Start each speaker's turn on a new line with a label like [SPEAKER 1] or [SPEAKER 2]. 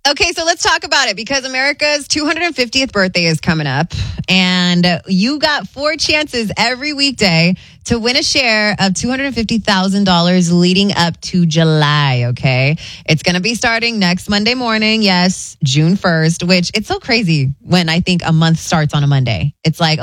[SPEAKER 1] Okay, so let's talk about it because America's 250th birthday is coming up, and you got 4 chances every weekday to win a share of $250,000 leading up to July, okay? It's going to be starting next Monday morning, yes, June 1st, which it's so crazy when I think a month starts on a Monday. It's like,